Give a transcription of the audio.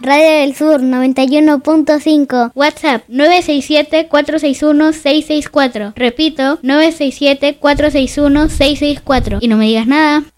Radio del Sur 91.5. WhatsApp 967-461-664. Repito, 967-461-664. Y no me digas nada.